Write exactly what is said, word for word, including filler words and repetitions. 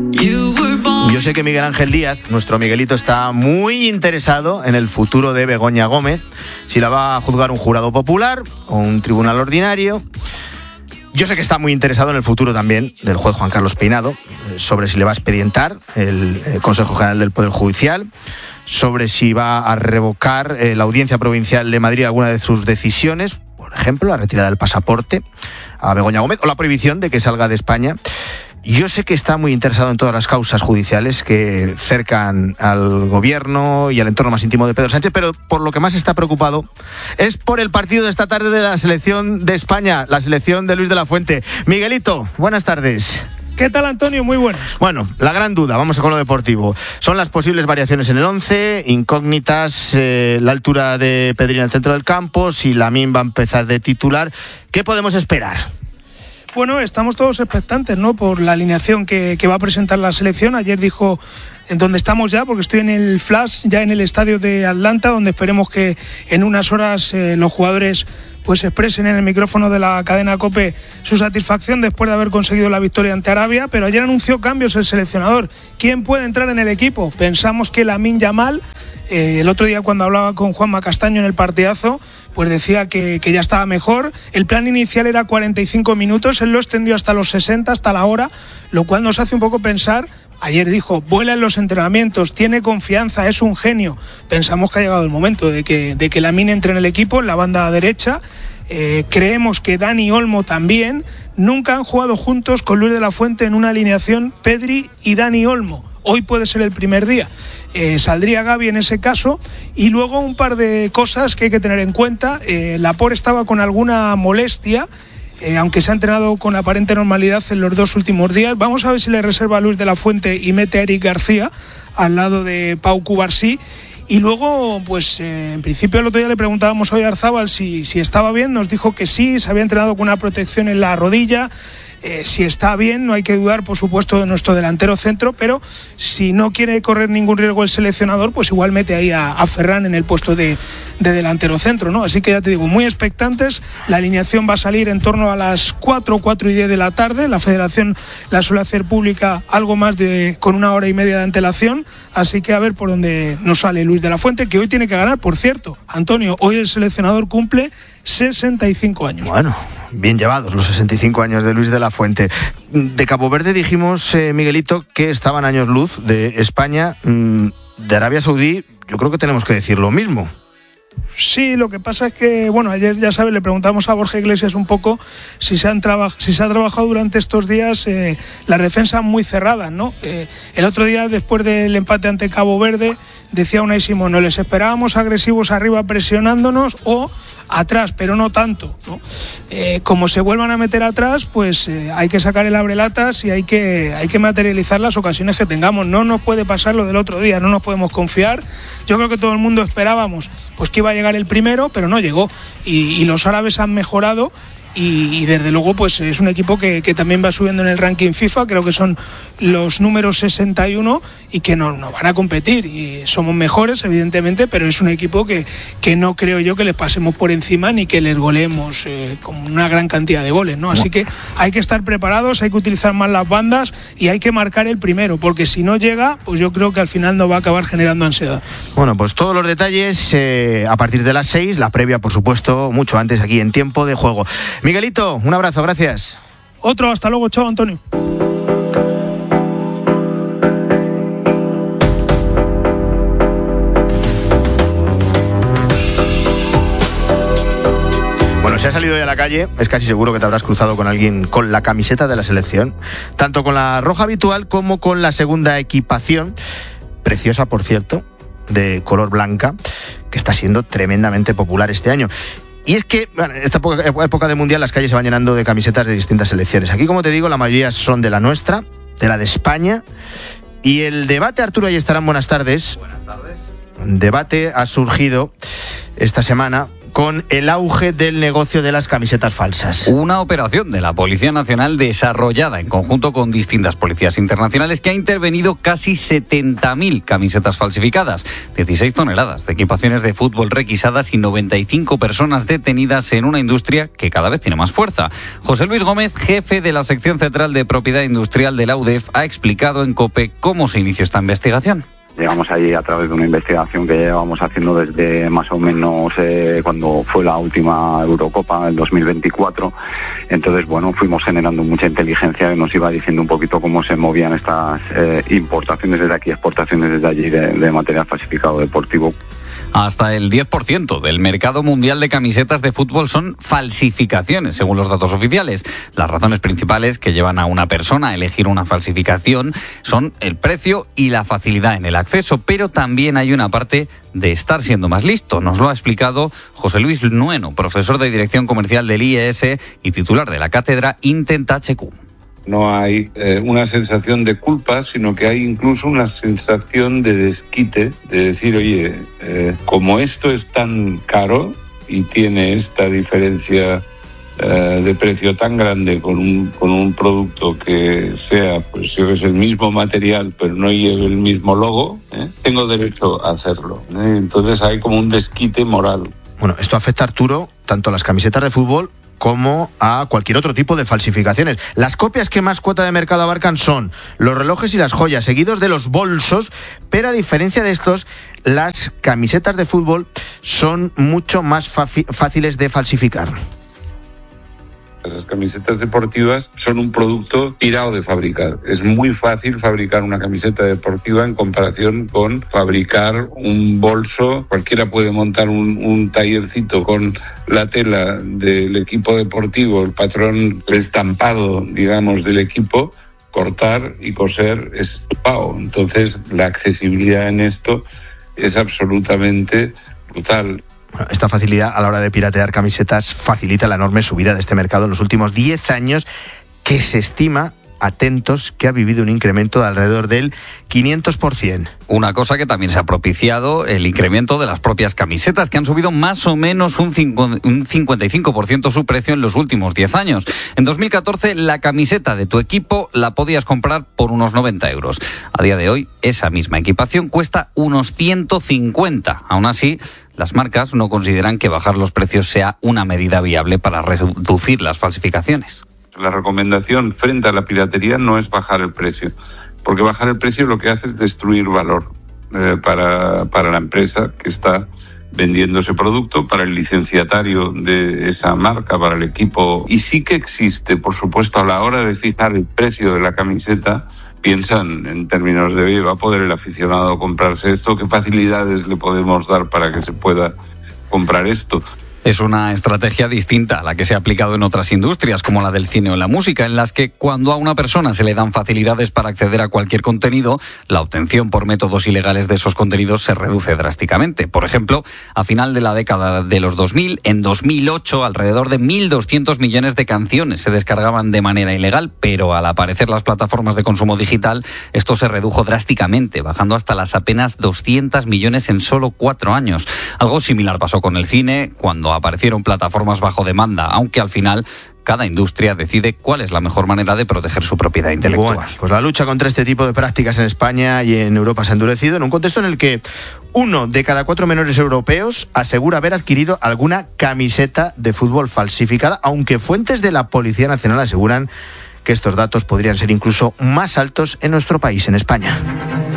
Yo sé que Miguel Ángel Díaz, nuestro Miguelito, está muy interesado en el futuro de Begoña Gómez, si la va a juzgar un jurado popular o un tribunal ordinario. Yo sé que está muy interesado en el futuro también del juez Juan Carlos Peinado, sobre si le va a expedientar el Consejo General del Poder Judicial, sobre si va a revocar eh, la Audiencia Provincial de Madrid alguna de sus decisiones, por ejemplo, la retirada del pasaporte a Begoña Gómez o la prohibición de que salga de España. Yo sé que está muy interesado en todas las causas judiciales que cercan al gobierno y al entorno más íntimo de Pedro Sánchez, pero por lo que más está preocupado es por el partido de esta tarde de la selección de España, la selección de Luis de la Fuente. Miguelito, buenas tardes. ¿Qué tal, Antonio? Muy buenas. Bueno, la gran duda, vamos con lo deportivo, son las posibles variaciones en el once, incógnitas, eh, la altura de Pedri en el centro del campo, si Lamine va a empezar de titular. ¿Qué podemos esperar? Bueno, estamos todos expectantes, ¿no?, por la alineación que, que va a presentar la selección. Ayer dijo en donde estamos ya, porque estoy en el Flash, ya en el estadio de Atlanta, donde esperemos que en unas horas eh, los jugadores pues expresen en el micrófono de la cadena COPE su satisfacción después de haber conseguido la victoria ante Arabia. Pero ayer anunció cambios el seleccionador. ¿Quién puede entrar en el equipo? Pensamos que Lamine Yamal, eh, el otro día cuando hablaba con Juanma Castaño en el partidazo, pues decía que, que ya estaba mejor. El plan inicial era cuarenta y cinco minutos, él lo extendió hasta los sesenta, hasta la hora, lo cual nos hace un poco pensar. Ayer dijo, vuela en los entrenamientos, tiene confianza, es un genio. Pensamos que ha llegado el momento de que, de que Lamine entre en el equipo, en la banda derecha. Eh, creemos que Dani Olmo también. Nunca han jugado juntos con Luis de la Fuente en una alineación Pedri y Dani Olmo. Hoy puede ser el primer día. Eh, saldría Gavi en ese caso. Y luego un par de cosas que hay que tener en cuenta. Eh, Laporte estaba con alguna molestia, Eh, aunque se ha entrenado con aparente normalidad en los dos últimos días. Vamos a ver si le reserva a Luis de la Fuente y mete a Eric García al lado de Pau Cubarsí. Y luego, pues eh, en principio el otro día le preguntábamos a Oyarzábal si, si estaba bien, nos dijo que sí, se había entrenado con una protección en la rodilla. Eh, si está bien, no hay que dudar, por supuesto, de nuestro delantero centro, pero si no quiere correr ningún riesgo el seleccionador, pues igual mete ahí a, a Ferran en el puesto de, de delantero centro, ¿no? Así que ya te digo, muy expectantes. La alineación va a salir en torno a las cuatro, cuatro y diez de la tarde. La Federación la suele hacer pública algo más de con una hora y media de antelación, así que a ver por dónde nos sale Luis de la Fuente, que hoy tiene que ganar, por cierto. Antonio, hoy el seleccionador cumple sesenta y cinco años. Bueno, bien llevados los sesenta y cinco años de Luis de la Fuente. De Cabo Verde dijimos, eh, Miguelito, que estaban años luz de España. De Arabia Saudí, yo creo que tenemos que decir lo mismo. Sí, lo que pasa es que, bueno, ayer ya sabes, le preguntamos a Borja Iglesias un poco si se, han traba- si se ha trabajado durante estos días eh, las defensas muy cerradas, ¿no? Eh, el otro día, después del empate ante Cabo Verde, decía Unai Simón, no les esperábamos agresivos arriba presionándonos o atrás, pero no tanto, ¿no? Eh, como se vuelvan a meter atrás, pues eh, hay que sacar el abrelatas y hay que, hay que materializar las ocasiones que tengamos. No nos puede pasar lo del otro día, no nos podemos confiar. Yo creo que todo el mundo esperábamos pues que iba a llegar el primero, pero no llegó. Y, y los árabes han mejorado. Y, y desde luego pues es un equipo que, que también va subiendo en el ranking FIFA, creo que son los números sesenta y uno y que nos no van a competir y somos mejores evidentemente, pero es un equipo que, que no creo yo que les pasemos por encima ni que les goleemos eh, con una gran cantidad de goles, ¿no? Así que hay que estar preparados, hay que utilizar más las bandas y hay que marcar el primero, porque si no llega, pues yo creo que al final nos va a acabar generando ansiedad. Bueno, pues todos los detalles eh, a partir de las seis, la previa por supuesto mucho antes aquí en Tiempo de Juego. Miguelito, un abrazo, gracias. Otro, hasta luego, chao, Antonio. Bueno, si has salido hoy a la calle, es casi seguro que te habrás cruzado con alguien con la camiseta de la selección, tanto con la roja habitual como con la segunda equipación, preciosa por cierto, de color blanca, que está siendo tremendamente popular este año. Y es que bueno, en esta época de Mundial las calles se van llenando de camisetas de distintas selecciones. Aquí, como te digo, la mayoría son de la nuestra, de la de España. Y el debate, Arturo Ayestarán, buenas tardes. Buenas tardes. Un debate ha surgido esta semana con el auge del negocio de las camisetas falsas. Una operación de la Policía Nacional desarrollada en conjunto con distintas policías internacionales que ha intervenido casi setenta mil camisetas falsificadas, dieciséis toneladas de equipaciones de fútbol requisadas y noventa y cinco personas detenidas en una industria que cada vez tiene más fuerza. José Luis Gómez, jefe de la sección central de propiedad industrial de la U D E F, ha explicado en COPE cómo se inició esta investigación. Llegamos ahí a través de una investigación que llevamos haciendo desde más o menos eh, cuando fue la última Eurocopa, el dos mil veinticuatro. Entonces, bueno, fuimos generando mucha inteligencia y nos iba diciendo un poquito cómo se movían estas eh, importaciones desde aquí, exportaciones desde allí de, de material falsificado deportivo. Hasta el diez por ciento del mercado mundial de camisetas de fútbol son falsificaciones, según los datos oficiales. Las razones principales que llevan a una persona a elegir una falsificación son el precio y la facilidad en el acceso, pero también hay una parte de estar siendo más listo. Nos lo ha explicado José Luis Nueno, profesor de Dirección Comercial del I E S y titular de la cátedra Intenta H Q. No hay eh, una sensación de culpa, sino que hay incluso una sensación de desquite, de decir, oye, eh, como esto es tan caro y tiene esta diferencia eh, de precio tan grande con un, con un producto que sea, pues yo que sé, el mismo material, pero no lleve el mismo logo, ¿eh? tengo derecho a hacerlo. ¿eh? Entonces hay como un desquite moral. Bueno, esto afecta, Arturo, tanto a las camisetas de fútbol como a cualquier otro tipo de falsificaciones. Las copias que más cuota de mercado abarcan son los relojes y las joyas, seguidos de los bolsos, pero a diferencia de estos, las camisetas de fútbol son mucho más fáciles de falsificar. Las camisetas deportivas son un producto tirado de fabricar. Es muy fácil fabricar una camiseta deportiva en comparación con fabricar un bolso. Cualquiera puede montar un, un tallercito con la tela del equipo deportivo, el patrón, el estampado, digamos, del equipo, cortar y coser es pago. Entonces, la accesibilidad en esto es absolutamente brutal. Esta facilidad a la hora de piratear camisetas facilita la enorme subida de este mercado en los últimos diez años, que se estima, atentos, que ha vivido un incremento de alrededor del quinientos por ciento. Una cosa que también se ha propiciado, el incremento de las propias camisetas, que han subido más o menos un cincuenta y cinco por ciento su precio en los últimos diez años. En dos mil catorce, la camiseta de tu equipo la podías comprar por unos noventa euros. A día de hoy, esa misma equipación cuesta unos ciento cincuenta. Aún así, las marcas no consideran que bajar los precios sea una medida viable para reducir las falsificaciones. La recomendación frente a la piratería no es bajar el precio, porque bajar el precio lo que hace es destruir valor eh, para, para la empresa que está vendiendo ese producto, para el licenciatario de esa marca, para el equipo. Y sí que existe, por supuesto, a la hora de fijar el precio de la camiseta, piensan en términos de, oye, ¿va a poder el aficionado comprarse esto? ¿Qué facilidades le podemos dar para que se pueda comprar esto? Es una estrategia distinta a la que se ha aplicado en otras industrias, como la del cine o la música, en las que cuando a una persona se le dan facilidades para acceder a cualquier contenido, la obtención por métodos ilegales de esos contenidos se reduce drásticamente. Por ejemplo, a final de la década de los dos mil, en dos mil ocho, alrededor de mil doscientos millones de canciones se descargaban de manera ilegal, pero al aparecer las plataformas de consumo digital, esto se redujo drásticamente, bajando hasta las apenas doscientos millones en solo cuatro años. Algo similar pasó con el cine, cuando aparecieron plataformas bajo demanda, aunque al final cada industria decide cuál es la mejor manera de proteger su propiedad intelectual. Bueno, pues la lucha contra este tipo de prácticas en España y en Europa se ha endurecido en un contexto en el que uno de cada cuatro menores europeos asegura haber adquirido alguna camiseta de fútbol falsificada, aunque fuentes de la Policía Nacional aseguran que estos datos podrían ser incluso más altos en nuestro país, en España.